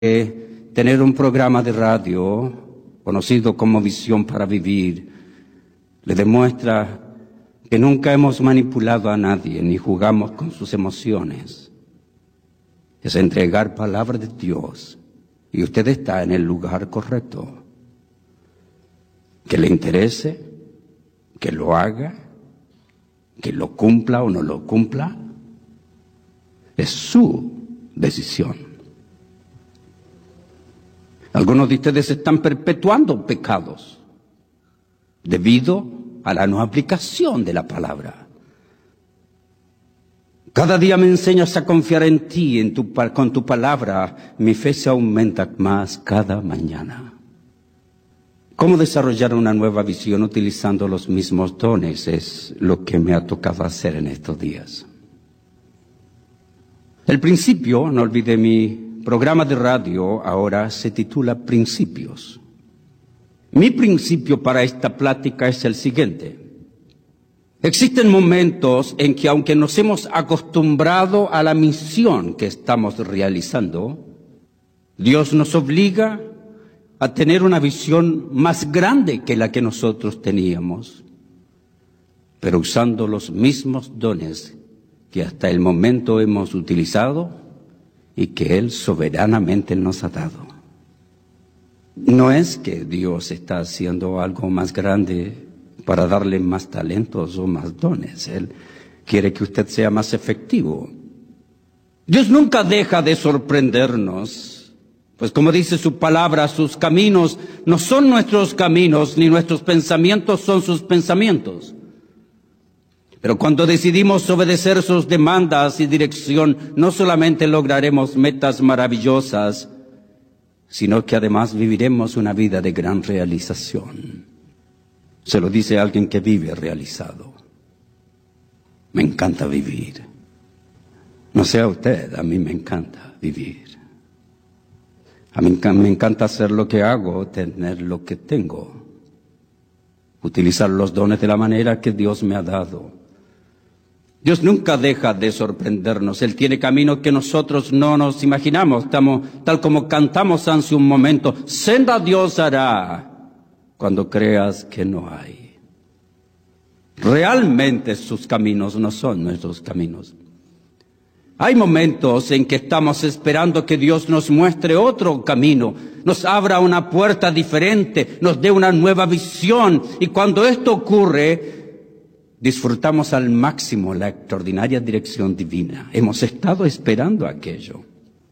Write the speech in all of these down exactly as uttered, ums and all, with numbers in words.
Eh, tener un programa de radio conocido como Visión para Vivir le demuestra que nunca hemos manipulado a nadie ni jugamos con sus emociones. Es entregar palabra de Dios y usted está en el lugar correcto. Que le interese, que lo haga, que lo cumpla o no lo cumpla, es su decisión. Algunos de ustedes están perpetuando pecados debido a la no aplicación de la palabra. Cada día me enseñas a confiar en ti, en tu, con tu palabra. Mi fe se aumenta más cada mañana. ¿Cómo desarrollar una nueva visión utilizando los mismos dones? Es lo que me ha tocado hacer en estos días. El principio, no olvide, mi programa de radio ahora se titula Principios. Mi principio para esta plática es el siguiente. Existen momentos en que, aunque nos hemos acostumbrado a la misión que estamos realizando, Dios nos obliga a tener una visión más grande que la que nosotros teníamos, pero usando los mismos dones que hasta el momento hemos utilizado y que Él soberanamente nos ha dado. No es que Dios está haciendo algo más grande para darle más talentos o más dones. Él quiere que usted sea más efectivo. Dios nunca deja de sorprendernos, pues como dice su palabra, sus caminos no son nuestros caminos, ni nuestros pensamientos son sus pensamientos. Pero cuando decidimos obedecer sus demandas y dirección, no solamente lograremos metas maravillosas, sino que además viviremos una vida de gran realización. Se lo dice alguien que vive realizado. Me encanta vivir. No sé a usted, a mí me encanta vivir. A mí me encanta hacer lo que hago, tener lo que tengo, utilizar los dones de la manera que Dios me ha dado. Dios nunca deja de sorprendernos. Él tiene caminos que nosotros no nos imaginamos. Estamos, tal como cantamos hace un momento, senda Dios hará cuando creas que no hay. Realmente sus caminos no son nuestros caminos. Hay momentos en que estamos esperando que Dios nos muestre otro camino, nos abra una puerta diferente, nos dé una nueva visión. Y cuando esto ocurre, disfrutamos al máximo la extraordinaria dirección divina. Hemos estado esperando aquello.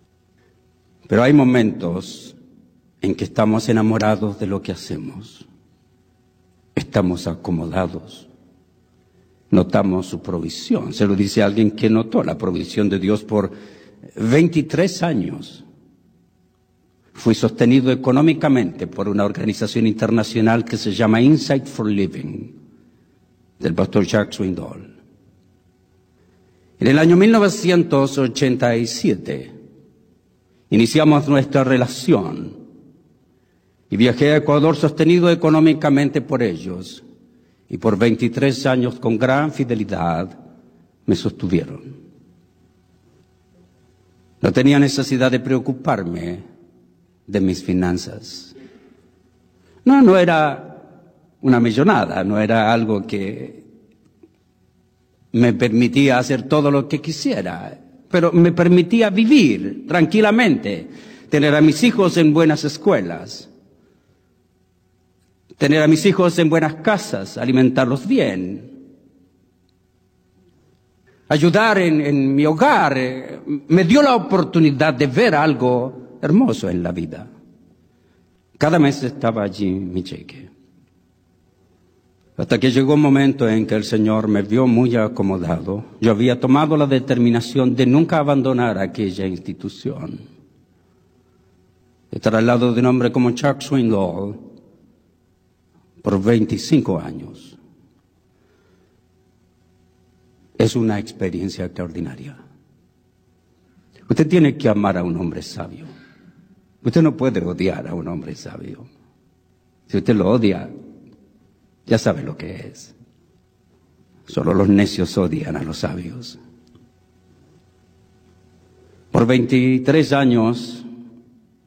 Pero hay momentos en que estamos enamorados de lo que hacemos. Estamos acomodados. Notamos su provisión. Se lo dice alguien que notó la provisión de Dios por veintitrés años. Fui sostenido económicamente por una organización internacional que se llama Insight for Living, del pastor Chuck Swindoll. En el año mil novecientos ochenta y siete iniciamos nuestra relación y viajé a Ecuador sostenido económicamente por ellos, y por veintitrés años con gran fidelidad me sostuvieron. No tenía necesidad de preocuparme de mis finanzas. No, no era una millonada, no era algo que me permitía hacer todo lo que quisiera, pero me permitía vivir tranquilamente, tener a mis hijos en buenas escuelas, tener a mis hijos en buenas casas, alimentarlos bien, ayudar en, en mi hogar. Eh, me dio la oportunidad de ver algo hermoso en la vida. Cada mes estaba allí mi cheque. Hasta que llegó un momento en que el Señor me vio muy acomodado. Yo había tomado la determinación de nunca abandonar aquella institución. Estar al lado de un hombre como Chuck Swindoll por veinticinco años es una experiencia extraordinaria. Usted tiene que amar a un hombre sabio. Usted no puede odiar a un hombre sabio. Si usted lo odia, ya sabe lo que es. Solo los necios odian a los sabios. Por veintitrés años